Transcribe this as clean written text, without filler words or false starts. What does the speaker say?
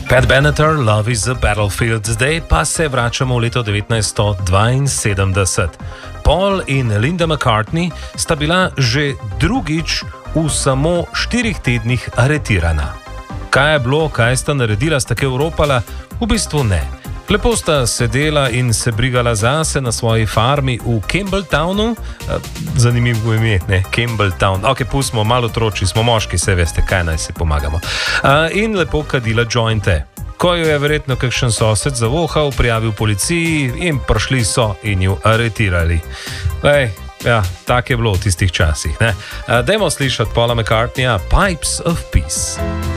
Pat Benatar, Love is a Battlefield, zdaj pa se vračamo v leto 1972. Paul in Linda McCartney sta bila že drugič v samo 4 tednih aretirana. Kaj je bilo, kaj sta naredila, sta kaj Evropala? V bistvu ne. Lepo sta sedela in se brigala zase na svoji farmi v Campbelltownu. Zanimivo ime, ne? Campbelltown. Ok, pustimo, malo otroči, smo moški, se veste, kaj naj se pomagamo. In lepo kadila jointe. Ko jo je verjetno kakšen sosed zavohal, prijavil policiji in prišli so in jo aretirali. Ja, tak je bilo v tistih časih, ne? Dajmo slišati Paula McCartneyja, Pipes of Peace.